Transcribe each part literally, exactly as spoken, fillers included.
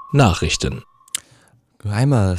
Nachrichten. Einmal,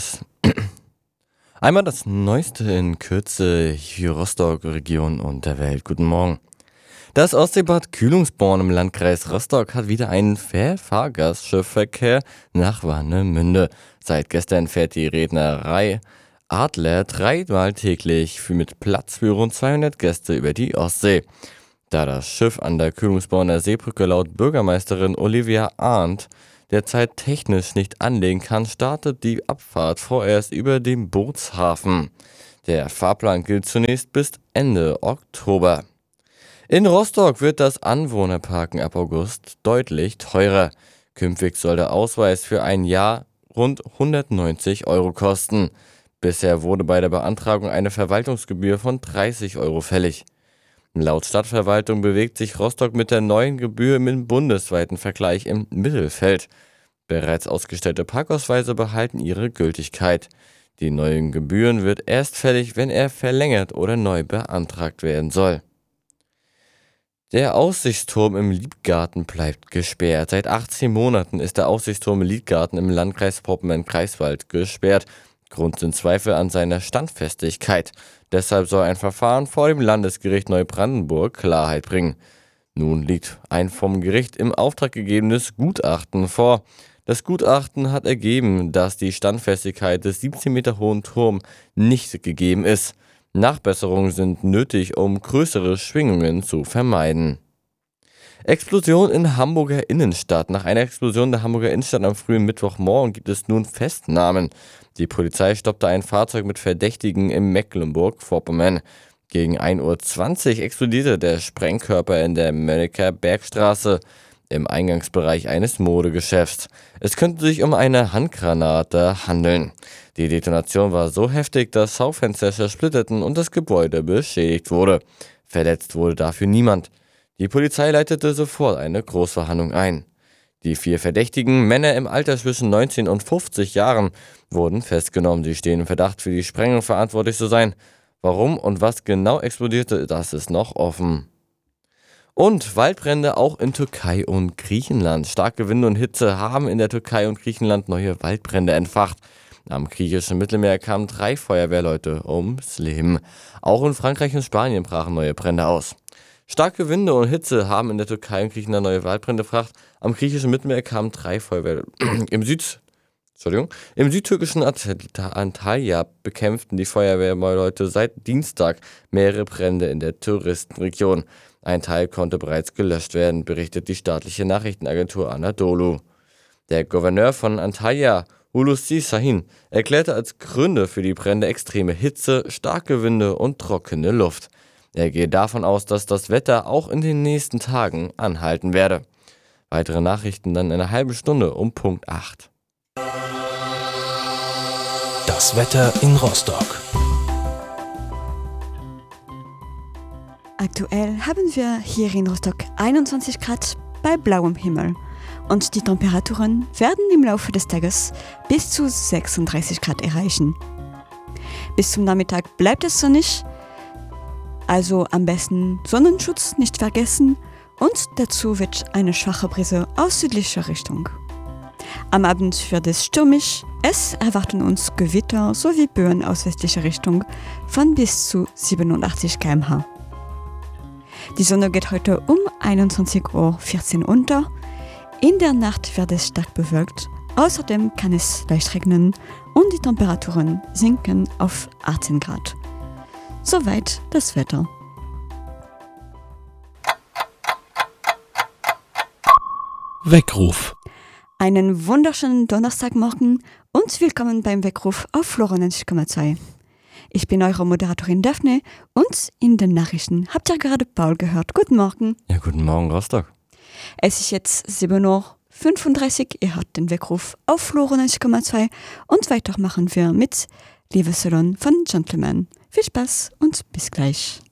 einmal das Neueste in Kürze für Rostock, Region und der Welt. Guten Morgen. Das Ostseebad Kühlungsborn im Landkreis Rostock hat wieder einen Fährgastschiffverkehr nach Warnemünde. Seit gestern fährt die Reederei Adler dreimal täglich für mit Platz für rund zweihundert Gäste über die Ostsee. Da das Schiff an der Kühlungsborner Seebrücke laut Bürgermeisterin Olivia Arndt derzeit technisch nicht anlegen kann, startet die Abfahrt vorerst über den Bootshafen. Der Fahrplan gilt zunächst bis Ende Oktober. In Rostock wird das Anwohnerparken ab August deutlich teurer. Künftig soll der Ausweis für ein Jahr rund hundertneunzig Euro kosten. Bisher wurde bei der Beantragung eine Verwaltungsgebühr von dreißig Euro fällig. Laut Stadtverwaltung bewegt sich Rostock mit der neuen Gebühr im bundesweiten Vergleich im Mittelfeld. Bereits ausgestellte Parkausweise behalten ihre Gültigkeit. Die neuen Gebühren wird erst fällig, wenn er verlängert oder neu beantragt werden soll. Der Aussichtsturm im Liebgarten bleibt gesperrt. Seit achtzehn Monaten ist der Aussichtsturm im Liebgarten im Landkreis Poppeln-Greifswald gesperrt. Grund sind Zweifel an seiner Standfestigkeit. Deshalb soll ein Verfahren vor dem Landesgericht Neubrandenburg Klarheit bringen. Nun liegt ein vom Gericht im Auftrag gegebenes Gutachten vor. Das Gutachten hat ergeben, dass die Standfestigkeit des siebzehn Meter hohen Turms nicht gegeben ist. Nachbesserungen sind nötig, um größere Schwingungen zu vermeiden. Explosion in Hamburger Innenstadt. Nach einer Explosion in der Hamburger Innenstadt am frühen Mittwochmorgen gibt es nun Festnahmen. Die Polizei stoppte ein Fahrzeug mit Verdächtigen in Mecklenburg-Vorpommern. Gegen ein Uhr zwanzig explodierte der Sprengkörper in der Mönnecker Bergstraße im Eingangsbereich eines Modegeschäfts. Es könnte sich um eine Handgranate handeln. Die Detonation war so heftig, dass Schaufenster zersplitterten und das Gebäude beschädigt wurde. Verletzt wurde dafür niemand. Die Polizei leitete sofort eine Großverhandlung ein. Die vier verdächtigen Männer im Alter zwischen neunzehn und fünfzig Jahren wurden festgenommen. Sie stehen im Verdacht, für die Sprengung verantwortlich zu sein. Warum und was genau explodierte, das ist noch offen. Und Waldbrände auch in Türkei und Griechenland. Starke Winde und Hitze haben in der Türkei und Griechenland neue Waldbrände entfacht. Am griechischen Mittelmeer kamen drei Feuerwehrleute ums Leben. Auch in Frankreich und Spanien brachen neue Brände aus. Starke Winde und Hitze haben in der Türkei und Griechenland neue Waldbrände entfacht. Am griechischen Mittelmeer kamen drei Feuerwehr im Süd, Entschuldigung, im südtürkischen Antalya bekämpften die Feuerwehrleute seit Dienstag mehrere Brände in der Touristenregion. Ein Teil konnte bereits gelöscht werden, berichtet die staatliche Nachrichtenagentur Anadolu. Der Gouverneur von Antalya, Hulusi Sahin, erklärte als Gründe für die Brände extreme Hitze, starke Winde und trockene Luft. Er gehe davon aus, dass das Wetter auch in den nächsten Tagen anhalten werde. Weitere Nachrichten dann in einer halben Stunde um Punkt acht. Das Wetter in Rostock. Aktuell haben wir hier in Rostock einundzwanzig Grad bei blauem Himmel und die Temperaturen werden im Laufe des Tages bis zu sechsunddreißig Grad erreichen. Bis zum Nachmittag bleibt es sonnig, also am besten Sonnenschutz nicht vergessen und dazu wird eine schwache Brise aus südlicher Richtung. Am Abend wird es stürmisch, es erwarten uns Gewitter sowie Böen aus westlicher Richtung von bis zu siebenundachtzig Kilometer pro Stunde. Die Sonne geht heute um einundzwanzig Uhr vierzehn unter. In der Nacht wird es stark bewölkt. Außerdem kann es leicht regnen und die Temperaturen sinken auf achtzehn Grad. Soweit das Wetter. Weckruf. Einen wunderschönen Donnerstagmorgen und willkommen beim Weckruf auf Flora neunzig Komma zwei. Ich bin eure Moderatorin Daphne und in den Nachrichten habt ihr gerade Paul gehört. Guten Morgen. Ja, guten Morgen, Rostock. Es ist jetzt sieben Uhr fünfunddreißig. Ihr hört den Weckruf auf Flora neunzig Komma zwei und weiter machen wir mit Liebessalon von Gentleman. Viel Spaß und bis gleich.